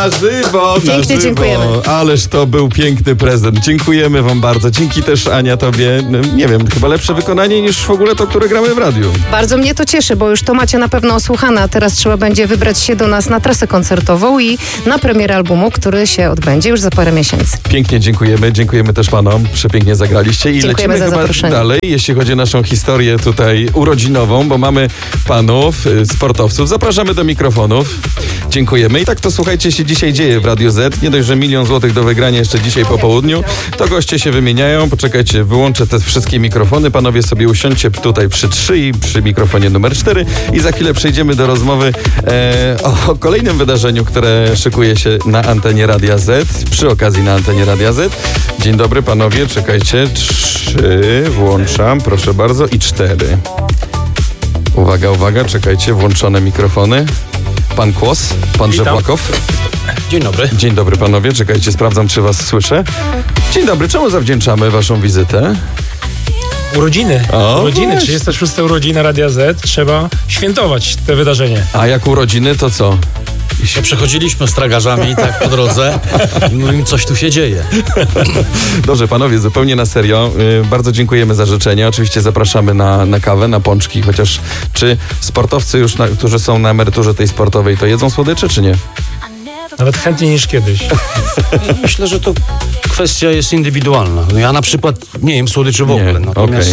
żywo. Pięknie dziękujemy. Ależ to był piękny prezent. Dziękujemy wam bardzo. Dzięki też, Ania, tobie. Nie wiem, chyba lepsze wykonanie niż w ogóle to, które gramy w radiu. Bardzo mnie to cieszy, bo już to macie na pewno osłuchane, a teraz trzeba będzie wybrać się do nas na trasę koncertową i na premierę albumu, który się odbędzie już za parę miesięcy. Pięknie dziękujemy. Dziękujemy też panom. Przepięknie zagraliście i Dziękujemy lecimy za chyba zaproszenie. dalej, jeśli chodzi o naszą historię tutaj urodzinową, bo mamy panów, sportowców. Zapraszamy do mikrofonów. Dziękujemy. I tak to, słuchajcie, się dzisiaj dzieje w Radiu Z. Nie dość, że 1 000 000 złotych do wygrania jeszcze dzisiaj po południu, to goście się wymieniają. Poczekajcie, wyłączę te wszystkie mikrofony. Panowie sobie usiądźcie tutaj przy 3 i przy mikrofonie numer 4 i za chwilę przejdziemy do rozmowy o kolejnym wydarzeniu, które szykuje się na antenie Radia Z. Przy okazji na antenie Radia Z. Dzień dobry panowie, czekajcie. 3, włączam, proszę bardzo, i 4. Uwaga, czekajcie, włączone mikrofony. Pan Kłos, pan Żebłakow. Dzień dobry. Dzień dobry panowie, czekajcie, sprawdzam, czy was słyszę. Dzień dobry, czemu zawdzięczamy waszą wizytę? Urodziny. Właśnie. 36. urodziny Radia Z. Trzeba świętować te wydarzenie. A jak urodziny, to co? No, przechodziliśmy z tragarzami tak po drodze i mówimy, coś tu się dzieje. Dobrze, panowie, zupełnie na serio. Bardzo dziękujemy za życzenia. Oczywiście zapraszamy na kawę, na pączki, chociaż czy sportowcy już, którzy są na emeryturze tej sportowej, to jedzą słodycze, czy nie? Nawet chętniej niż kiedyś. Myślę, że to kwestia jest indywidualna. No ja na przykład nie jem słodyczy w ogóle. Natomiast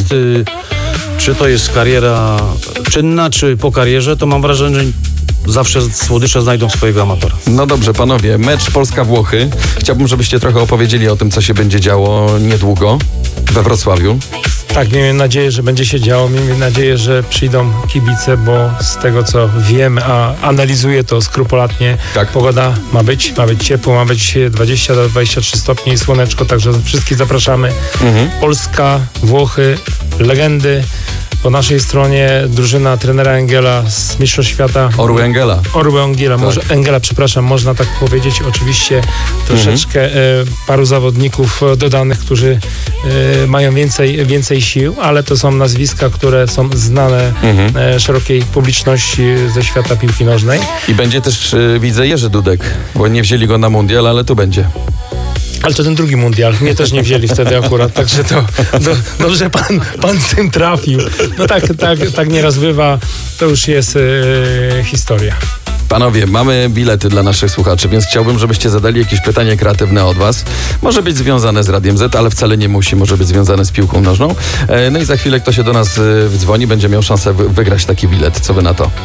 czy to jest kariera czynna, czy po karierze, to mam wrażenie, że zawsze słodycze znajdą swojego amatora. No dobrze, panowie, mecz Polska-Włochy. Chciałbym, żebyście trochę opowiedzieli o tym, co się będzie działo niedługo we Wrocławiu. Tak, miejmy nadzieję, że będzie się działo. Miejmy nadzieję, że przyjdą kibice, bo z tego, co wiem, a analizuję to skrupulatnie, Tak. pogoda ma być ciepło, ma być 20-23 stopnie i słoneczko, także wszystkich zapraszamy. Polska, Włochy, legendy. Po naszej stronie drużyna trenera Engela z Mistrzostw Świata. Orły Engela. Orły Engela, może Engela, przepraszam, można tak powiedzieć. Oczywiście troszeczkę paru zawodników dodanych, którzy mają więcej sił, ale to są nazwiska, które są znane szerokiej publiczności ze świata piłki nożnej. I będzie też, widzę, Jerzy Dudek, bo nie wzięli go na mundial, ale tu będzie. Ale to ten drugi mundial. Mnie też nie wzięli wtedy akurat, także to dobrze pan z tym trafił. No tak nieraz bywa, to już jest historia. Panowie, mamy bilety dla naszych słuchaczy, więc chciałbym, żebyście zadali jakieś pytanie kreatywne od was. Może być związane z Radiem Z, ale wcale nie musi. Może być związane z piłką nożną. No i za chwilę ktoś się do nas dzwoni, będzie miał szansę wygrać taki bilet. Co wy na to?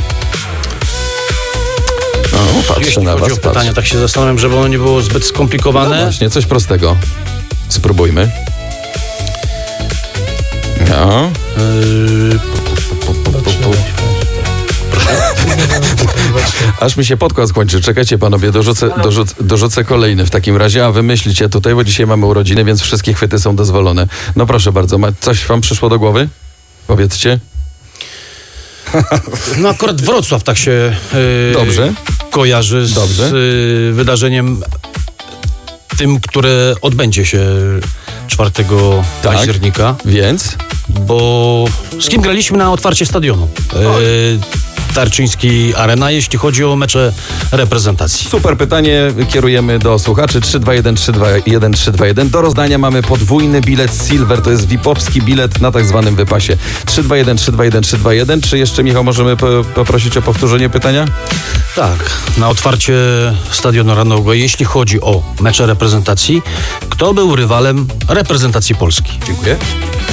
Patrzę Jeśli na chodzi was, o pytania, patrzę. tak się zastanawiam, żeby ono nie było zbyt skomplikowane. No właśnie, coś prostego. Spróbujmy. No. Aż mi się podkład skończy. Czekajcie panowie, dorzucę kolejny w takim razie, a wy myślicie tutaj, bo dzisiaj mamy urodziny, więc wszystkie chwyty są dozwolone. No proszę bardzo, coś wam przyszło do głowy? Powiedzcie. No akurat Wrocław tak się Dobrze. kojarzy z wydarzeniem tym, które odbędzie się 4 października. Więc? Bo z kim graliśmy na otwarcie stadionu? Tarczyński Arena, jeśli chodzi o mecze reprezentacji. Super pytanie kierujemy do słuchaczy. 321 321 321. Do rozdania mamy podwójny bilet Silver. To jest VIP-owski bilet na tak zwanym wypasie. 321 321 321. Czy jeszcze, Michał, możemy poprosić o powtórzenie pytania? Tak, na otwarcie stadionu rannego, jeśli chodzi o mecze reprezentacji, kto był rywalem reprezentacji Polski? Dziękuję.